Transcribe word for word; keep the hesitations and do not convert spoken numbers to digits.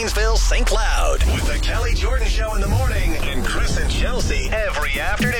Janesville, Saint Cloud. With the Kelly Jordan Show in the morning and Chris and Chelsea every afternoon.